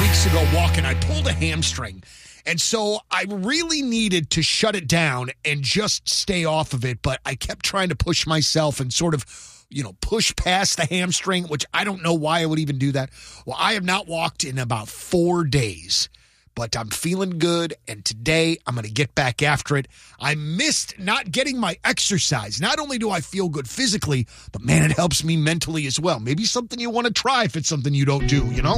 weeks ago walking, I pulled a hamstring. And so I really needed to shut it down and just stay off of it. But I kept trying to push myself and sort of, push past the hamstring, which I don't know why I would even do that. Well, I have not walked in about 4 days, but I'm feeling good. And today I'm going to get back after it. I missed not getting my exercise. Not only do I feel good physically, but man, it helps me mentally as well. Maybe something you want to try if it's something you don't do,